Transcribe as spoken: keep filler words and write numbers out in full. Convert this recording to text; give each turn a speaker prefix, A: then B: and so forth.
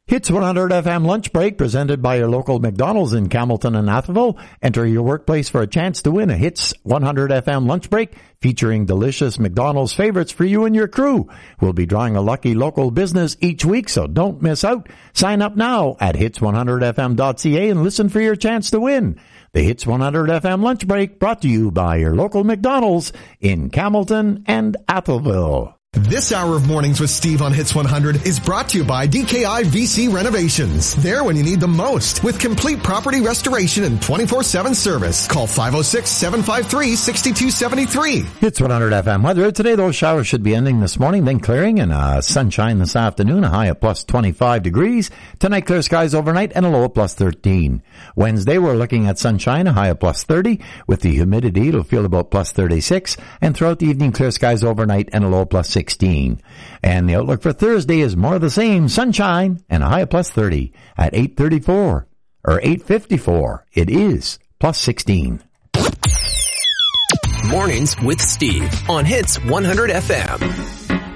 A: Hits one hundred F M Lunch Break, presented by your local McDonald's in Campbellton and Atherville. Enter your workplace for a chance to win a Hits one hundred F M Lunch Break featuring delicious McDonald's favorites for you and your crew. We'll be drawing a lucky local business each week, so don't miss out. Sign up now at hits one hundred f m dot c a and listen for your chance to win. The Hits one hundred F M Lunch Break, brought to you by your local McDonald's in Campbellton and Atherville.
B: This hour of Mornings with Steve on Hits one hundred is brought to you by D K I V C Renovations. There when you need them most, with complete property restoration and twenty-four seven service. Call five oh six, seven five three, six two seven three.
A: Hits one hundred F M weather. Today, those showers should be ending this morning, then clearing, and uh, sunshine this afternoon, a high of plus twenty-five degrees. Tonight, clear skies overnight and a low of plus thirteen. Wednesday, we're looking at sunshine, a high of plus thirty. With the humidity, it'll feel about plus thirty-six. And throughout the evening, clear skies overnight and a low of plus sixteen. And the outlook for Thursday is more of the same, sunshine and a high of plus thirty. At eight thirty-four or eight fifty-four, it is plus sixteen.
C: Mornings with Steve on Hits one hundred F M.